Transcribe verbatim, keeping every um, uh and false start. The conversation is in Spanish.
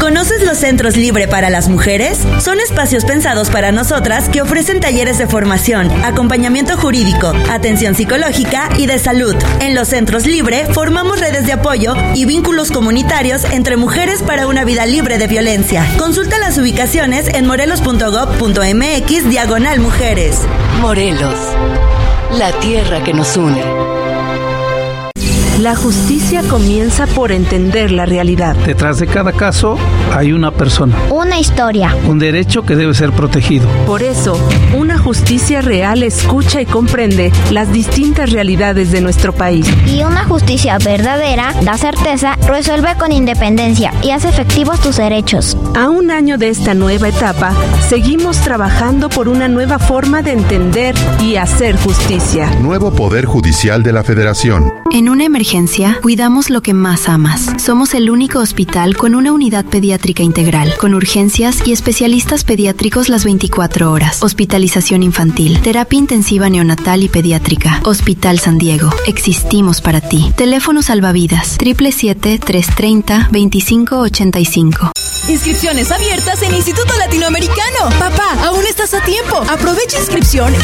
¿Conoces los Centros Libre para las Mujeres? Son espacios pensados para nosotras que ofrecen talleres de formación, acompañamiento jurídico, atención psicológica y de salud. En los Centros Libre formamos redes de apoyo y vínculos comunitarios entre mujeres para una vida libre de violencia. Consulta las ubicaciones en morelos punto gob punto mx diagonal mujeres. Morelos, la tierra que nos une. La justicia comienza por entender la realidad. Detrás de cada caso hay una persona. Una historia. Un derecho que debe ser protegido. Por eso, una justicia real escucha y comprende las distintas realidades de nuestro país. Y una justicia verdadera da certeza, resuelve con independencia y hace efectivos tus derechos. A un año de esta nueva etapa, seguimos trabajando por una nueva forma de entender y hacer justicia. Nuevo Poder Judicial de la Federación. En una emergencia, cuidamos lo que más amas. Somos el único hospital con una unidad pediátrica integral, con urgencias y especialistas pediátricos las veinticuatro horas. Hospitalización infantil, terapia intensiva neonatal y pediátrica. Hospital San Diego. Existimos para ti. Teléfono salvavidas siete siete siete, tres tres cero, dos cinco ocho cinco. Inscripciones abiertas en Instituto Latinoamericano. Papá, aún estás a tiempo. Aprovecha inscripción